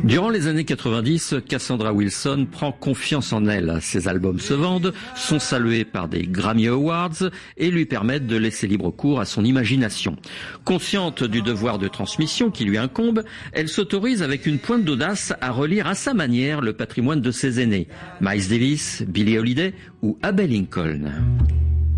Durant les années 90, Cassandra Wilson prend confiance en elle. Ses albums se vendent, sont salués par des Grammy Awards et lui permettent de laisser libre cours à son imagination. Consciente du devoir de transmission qui lui incombe, elle s'autorise avec une pointe d'audace à relire à sa manière le patrimoine de ses aînés, Miles Davis, Billie Holiday ou Abbey Lincoln.